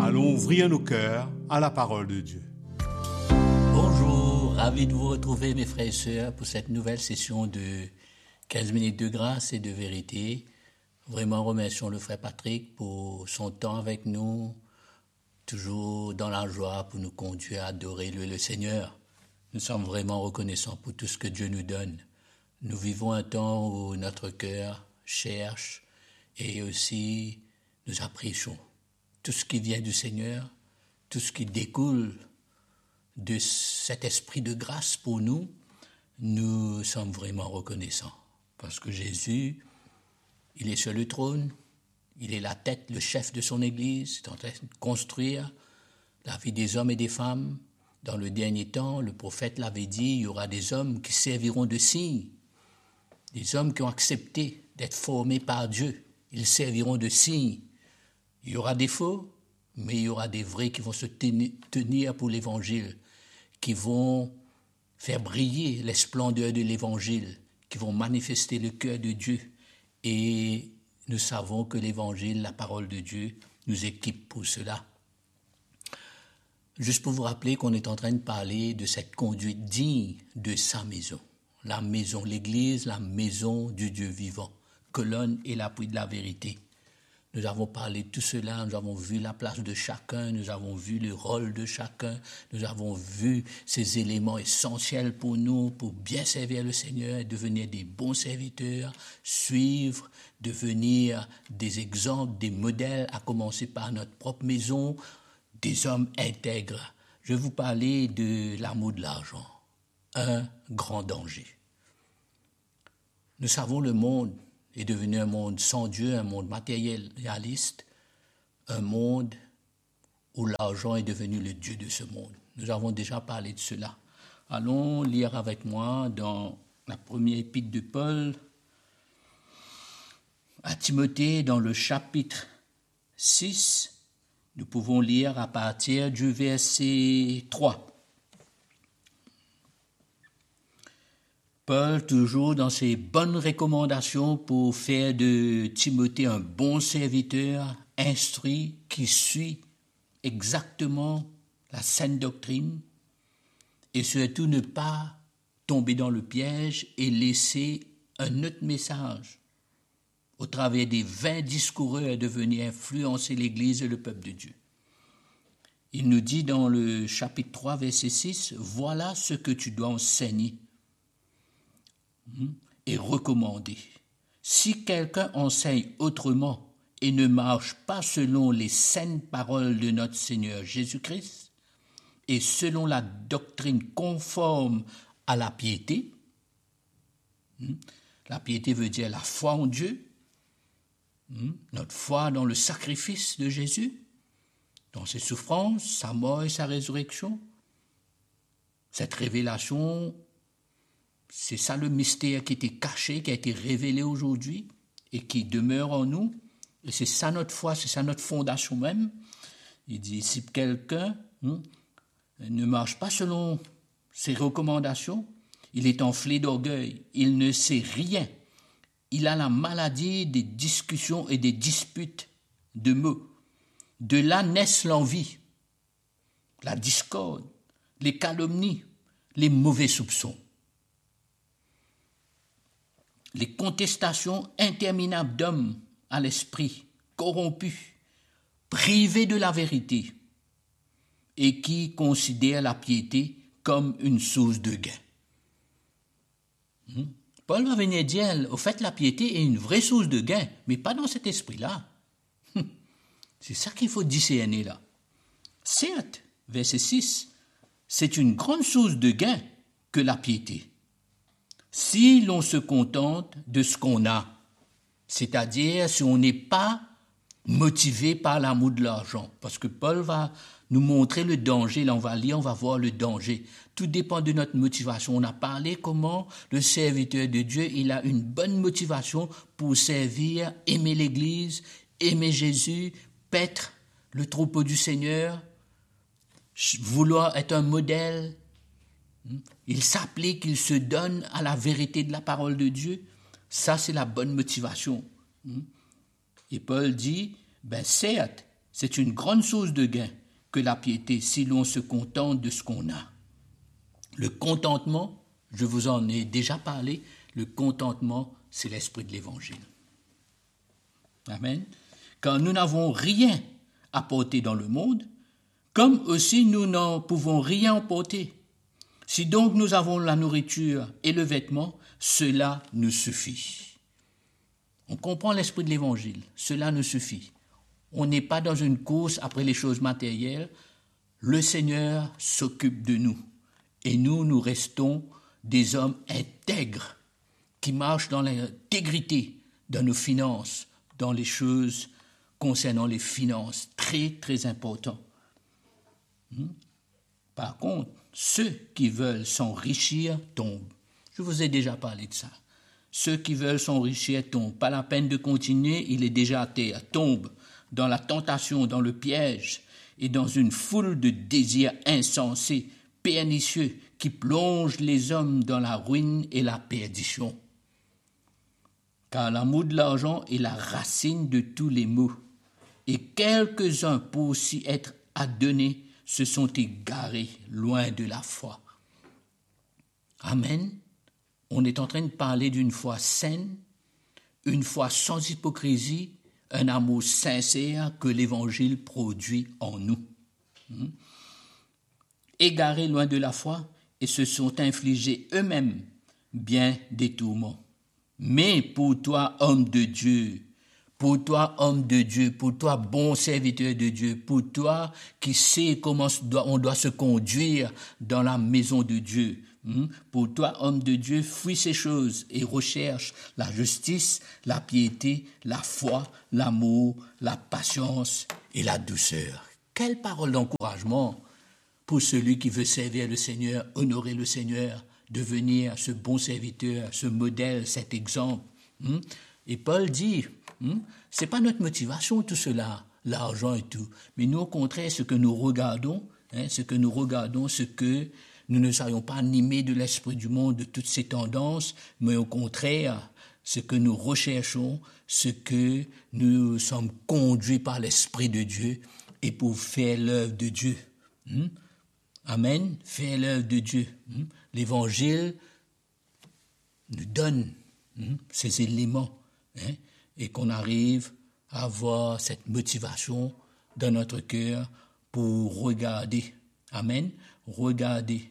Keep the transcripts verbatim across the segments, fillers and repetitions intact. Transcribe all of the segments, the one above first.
Allons ouvrir nos cœurs à la parole de Dieu. Bonjour, ravi de vous retrouver mes frères et sœurs pour cette nouvelle session de quinze minutes de grâce et de vérité. Vraiment remercions le frère Patrick pour son temps avec nous, toujours dans la joie pour nous conduire à adorer le, le Seigneur. Nous sommes vraiment reconnaissants pour tout ce que Dieu nous donne. Nous vivons un temps où notre cœur cherche et aussi nous apprécions tout ce qui vient du Seigneur, tout ce qui découle de cet esprit de grâce pour nous. Nous sommes vraiment reconnaissants parce que Jésus, il est sur le trône, il est la tête, le chef de son Église, il est en train de construire la vie des hommes et des femmes. Dans le dernier temps, le prophète l'avait dit, il y aura des hommes qui serviront de signes, des hommes qui ont accepté d'être formés par Dieu, ils serviront de signes. Il y aura des faux, mais il y aura des vrais qui vont se tenir pour l'Évangile, qui vont faire briller les splendeurs de l'Évangile, qui vont manifester le cœur de Dieu. Et nous savons que l'Évangile, la parole de Dieu, nous équipe pour cela. Juste pour vous rappeler qu'on est en train de parler de cette conduite digne de sa maison. La maison, l'Église, la maison du Dieu vivant, colonne et l'appui de la vérité. Nous avons parlé de tout cela, nous avons vu la place de chacun, nous avons vu le rôle de chacun, nous avons vu ces éléments essentiels pour nous, pour bien servir le Seigneur et devenir des bons serviteurs, suivre, devenir des exemples, des modèles, à commencer par notre propre maison, des hommes intègres. Je vais vous parler de l'amour de l'argent, un grand danger. Nous savons le monde est devenu un monde sans Dieu, un monde matérialiste, un monde où l'argent est devenu le Dieu de ce monde. Nous avons déjà parlé de cela. Allons lire avec moi dans la première épître de Paul à Timothée, dans le chapitre six, nous pouvons lire à partir du verset trois. Paul, toujours dans ses bonnes recommandations pour faire de Timothée un bon serviteur, instruit, qui suit exactement la saine doctrine, et surtout ne pas tomber dans le piège et laisser un autre message au travers des vains discoureurs de venir influencer l'Église et le peuple de Dieu. Il nous dit dans le chapitre trois, verset six, « Voilà ce que tu dois enseigner et recommander. Si quelqu'un enseigne autrement et ne marche pas selon les saines paroles de notre Seigneur Jésus-Christ et selon la doctrine conforme à la piété, la piété veut dire la foi en Dieu, notre foi dans le sacrifice de Jésus, dans ses souffrances, sa mort et sa résurrection, cette révélation. C'est ça le mystère qui était caché, qui a été révélé aujourd'hui et qui demeure en nous. Et c'est ça notre foi, c'est ça notre fondation même. Il dit, si quelqu'un hein, ne marche pas selon ses recommandations, il est enflé d'orgueil, il ne sait rien. Il a la maladie des discussions et des disputes de mots. De là naissent l'envie, la discorde, les calomnies, les mauvais soupçons. Les contestations interminables d'hommes à l'esprit corrompus, privés de la vérité et qui considèrent la piété comme une source de gain. Hmm? Paul va venir dire, au fait, la piété est une vraie source de gain, mais pas dans cet esprit-là. Hmm. C'est ça qu'il faut discerner là. Certes, verset six, c'est une grande source de gain que la piété. Si l'on se contente de ce qu'on a, c'est-à-dire si on n'est pas motivé par l'amour de l'argent, parce que Paul va nous montrer le danger, là on va lire, on va voir le danger. Tout dépend de notre motivation. On a parlé comment le serviteur de Dieu, il a une bonne motivation pour servir, aimer l'Église, aimer Jésus, paître le troupeau du Seigneur, vouloir être un modèle. Il s'applique, il se donne à la vérité de la parole de Dieu. Ça, c'est la bonne motivation. Et Paul dit, ben certes, C'est une grande source de gain que la piété si l'on se contente de ce qu'on a. Le contentement, je vous en ai déjà parlé, le contentement, c'est l'esprit de l'Évangile. Amen. Car nous n'avons rien à porter dans le monde, comme aussi nous n'en pouvons rien emporter. Si donc nous avons la nourriture et le vêtement, cela nous suffit. On comprend l'esprit de l'Évangile, cela nous suffit. On n'est pas dans une course après les choses matérielles, le Seigneur s'occupe de nous. Et nous, nous restons des hommes intègres qui marchent dans l'intégrité dans nos finances, dans les choses concernant les finances, très, très important. Par contre, ceux qui veulent s'enrichir tombent. Je vous ai déjà parlé de ça. Ceux qui veulent s'enrichir tombent. Pas la peine de continuer, il est déjà à terre. Tombent dans la tentation, dans le piège et dans une foule de désirs insensés, pernicieux, qui plongent les hommes dans la ruine et la perdition. Car l'amour de l'argent est la racine de tous les maux. Et quelques-uns, pour aussi être adonnés, se sont égarés loin de la foi. Amen. On est en train de parler d'une foi saine, une foi sans hypocrisie, un amour sincère que l'Évangile produit en nous. Hmm. Égarés loin de la foi et se sont infligés eux-mêmes bien des tourments. Mais pour toi, homme de Dieu, pour toi, homme de Dieu, pour toi, bon serviteur de Dieu, pour toi qui sais comment on doit se conduire dans la maison de Dieu, pour toi, homme de Dieu, fuis ces choses et recherche la justice, la piété, la foi, l'amour, la patience et la douceur. Quelle parole d'encouragement pour celui qui veut servir le Seigneur, honorer le Seigneur, devenir ce bon serviteur, ce modèle, cet exemple. Et Paul dit, c'est pas notre motivation tout cela, l'argent et tout, mais nous au contraire, ce que nous regardons, hein, ce que nous regardons, ce que nous ne soyons pas animés de l'esprit du monde, de toutes ces tendances, mais au contraire, ce que nous recherchons, ce que nous sommes conduits par l'Esprit de Dieu et pour faire l'œuvre de Dieu. Hmm? Amen, faire l'œuvre de Dieu. Hmm? L'Évangile nous donne hmm, ces éléments hein, et qu'on arrive à avoir cette motivation dans notre cœur pour regarder. Amen, regarder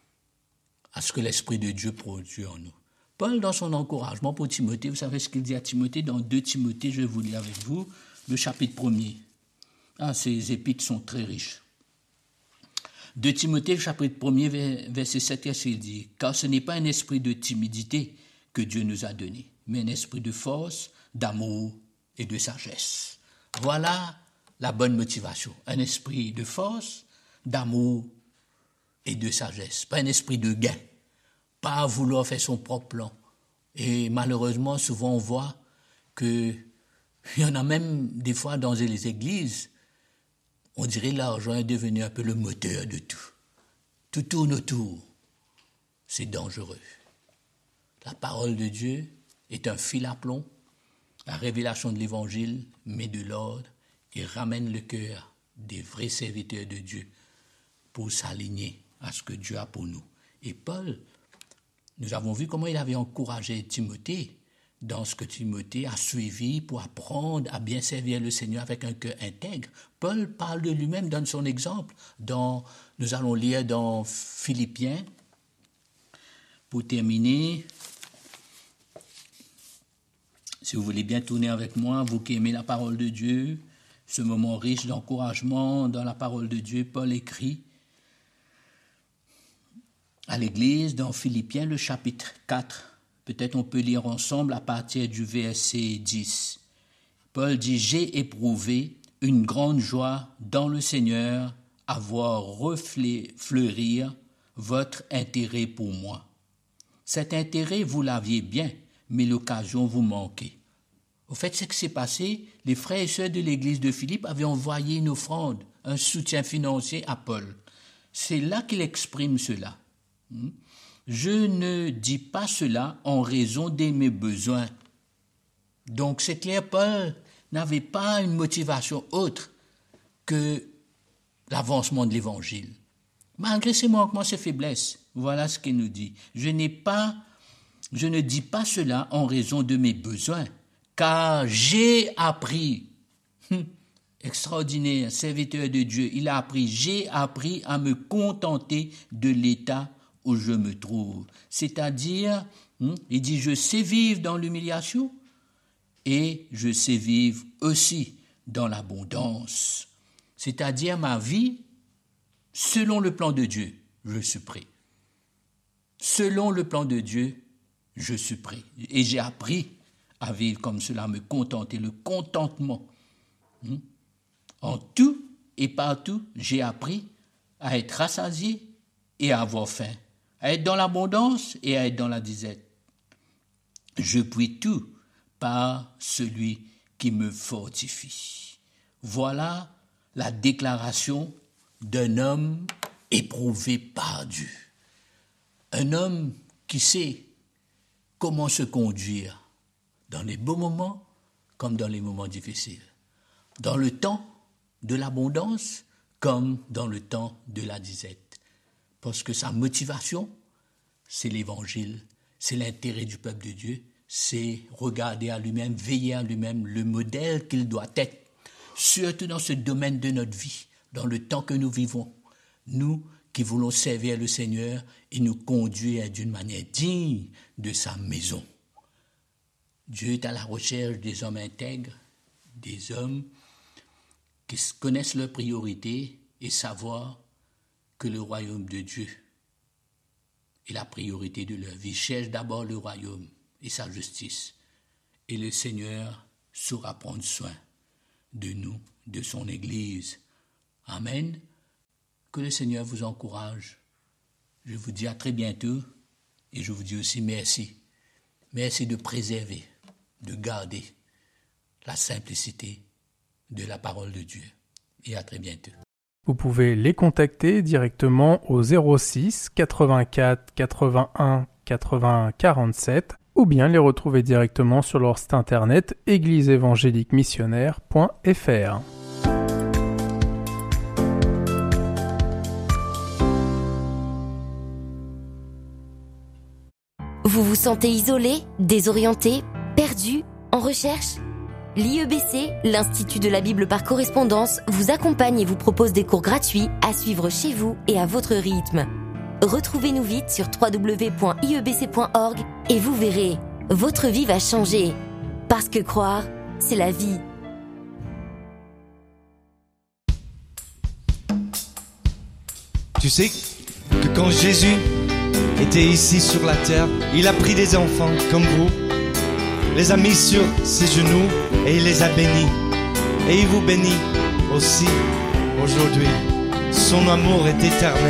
à ce que l'Esprit de Dieu produit en nous. Paul, dans son encouragement pour Timothée, vous savez ce qu'il dit à Timothée dans deux Timothée, je vais vous lire avec vous, le chapitre premier. Ah, ces épîtres sont très riches. deux Timothée, le chapitre premier, verset sept, il dit « Car ce n'est pas un esprit de timidité que Dieu nous a donné, mais un esprit de force, d'amour et de sagesse. » Voilà la bonne motivation. Un esprit de force, d'amour et de sagesse. Pas un esprit de gain. Pas vouloir faire son propre plan. Et malheureusement, souvent on voit qu'il y en a même des fois dans les églises, on dirait que l'argent est devenu un peu le moteur de tout. Tout tourne autour. C'est dangereux. La parole de Dieu est un fil à plomb. La révélation de l'Évangile met de l'ordre et ramène le cœur des vrais serviteurs de Dieu pour s'aligner à ce que Dieu a pour nous. Et Paul, nous avons vu comment il avait encouragé Timothée dans ce que Timothée a suivi pour apprendre à bien servir le Seigneur avec un cœur intègre. Paul parle de lui-même, donne son exemple. Dans, nous allons lire dans Philippiens, pour terminer. Si vous voulez bien tourner avec moi, vous qui aimez la parole de Dieu, ce moment riche d'encouragement dans la parole de Dieu, Paul écrit à l'Église dans Philippiens, le chapitre quatre. Peut-être on peut lire ensemble à partir du verset dix. Paul dit « J'ai éprouvé une grande joie dans le Seigneur à voir refleurir votre intérêt pour moi. Cet intérêt, vous l'aviez bien, mais l'occasion vous manquait. » Au fait, ce qui s'est passé, les frères et sœurs de l'église de Philippe avaient envoyé une offrande, un soutien financier à Paul. C'est là qu'il exprime cela. Je ne dis pas cela en raison de mes besoins. Donc c'est clair, Paul n'avait pas une motivation autre que l'avancement de l'Évangile. Malgré ses manquements, ses faiblesses, voilà ce qu'il nous dit. Je n'ai pas, je ne dis pas cela en raison de mes besoins, car j'ai appris, hum, extraordinaire, serviteur de Dieu, il a appris, j'ai appris à me contenter de l'état où je me trouve. C'est-à-dire, hum, il dit, je sais vivre dans l'humiliation et je sais vivre aussi dans l'abondance. C'est-à-dire ma vie, selon le plan de Dieu, je suis prêt. Selon le plan de Dieu, je suis prêt. Et j'ai appris à vivre comme cela, à me contenter, le contentement. En tout et partout, j'ai appris à être rassasié et à avoir faim, à être dans l'abondance et à être dans la disette. Je puis tout par celui qui me fortifie. Voilà la déclaration d'un homme éprouvé par Dieu. Un homme qui sait comment se conduire dans les beaux moments comme dans les moments difficiles. Dans le temps de l'abondance comme dans le temps de la disette. Parce que sa motivation, c'est l'évangile, c'est l'intérêt du peuple de Dieu, c'est regarder à lui-même, veiller à lui-même, le modèle qu'il doit être, surtout dans ce domaine de notre vie, dans le temps que nous vivons. Nous qui voulons servir le Seigneur et nous conduire d'une manière digne de sa maison. Dieu est à la recherche des hommes intègres, des hommes qui connaissent leurs priorités et savoir que le royaume de Dieu est la priorité de leur vie. Cherche d'abord le royaume et sa justice. Et le Seigneur saura prendre soin de nous, de son Église. Amen. Que le Seigneur vous encourage. Je vous dis à très bientôt et je vous dis aussi merci. Merci de préserver, de garder la simplicité de la parole de Dieu. Et à très bientôt. Vous pouvez les contacter directement au zéro six quatre-vingt-quatre quatre-vingt-un quatre-vingts quarante-sept ou bien les retrouver directement sur leur site internet église évangélique missionnaire point f r. Vous vous sentez isolé, désorienté, perdu, en recherche ? L'I E B C, l'Institut de la Bible par correspondance, vous accompagne et vous propose des cours gratuits à suivre chez vous et à votre rythme. Retrouvez-nous vite sur w w w point i e b c point org et vous verrez, votre vie va changer. Parce que croire, c'est la vie. Tu sais que quand Jésus était ici sur la terre, il a pris des enfants comme vous, les a mis sur ses genoux et il les a bénis. Et il vous bénit aussi aujourd'hui. Son amour est éternel.